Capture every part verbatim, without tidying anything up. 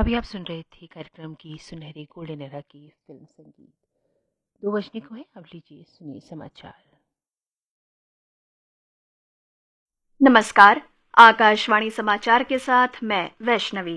अभी आप सुन रहे थे कार्यक्रम की सुनहरी गोल्डन एरा की फिल्म संगीत। दो बजने को है, अब लीजिए सुनिए समाचार। नमस्कार, आकाशवाणी समाचार के साथ मैं वैष्णवी।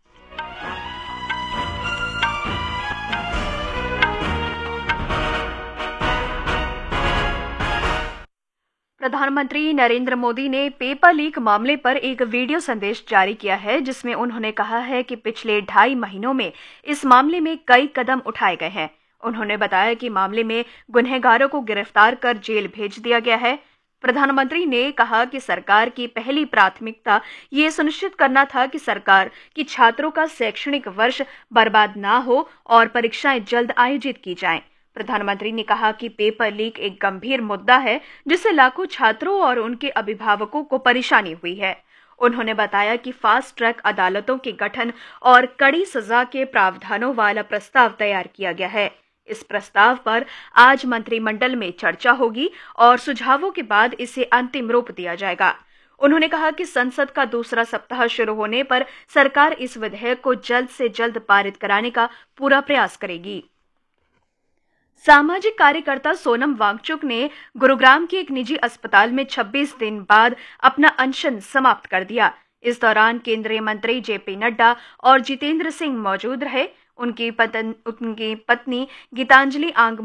प्रधानमंत्री नरेंद्र मोदी ने पेपर लीक मामले पर एक वीडियो संदेश जारी किया है, जिसमें उन्होंने कहा है कि पिछले ढाई महीनों में इस मामले में कई कदम उठाए गए हैं। उन्होंने बताया कि मामले में गुनहगारों को गिरफ्तार कर जेल भेज दिया गया है। प्रधानमंत्री ने कहा कि सरकार की पहली प्राथमिकता ये सुनिश्चित करना था कि सरकार की छात्रों का शैक्षणिक वर्ष बर्बाद ना हो और परीक्षाएं जल्द आयोजित की जाएं। प्रधानमंत्री ने कहा कि पेपर लीक एक गंभीर मुद्दा है, जिससे लाखों छात्रों और उनके अभिभावकों को परेशानी हुई है। उन्होंने बताया कि फास्ट ट्रैक अदालतों के गठन और कड़ी सजा के प्रावधानों वाला प्रस्ताव तैयार किया गया है। इस प्रस्ताव पर आज मंत्रिमंडल में चर्चा होगी और सुझावों के बाद इसे अंतिम रूप दिया जाएगा। उन्होंने कहा कि संसद का दूसरा सप्ताह शुरू होने पर सरकार इस विधेयक को जल्द से जल्द पारित कराने का पूरा प्रयास करेगी। सामाजिक कार्यकर्ता सोनम वांगचुक ने गुरुग्राम के एक निजी अस्पताल में छब्बीस दिन बाद अपना अनशन समाप्त कर दिया। इस दौरान केंद्रीय मंत्री जेपी नड्डा और जितेंद्र सिंह मौजूद रहे। उनकी पत्न, उनकी पत्नी गीतांजलि आंग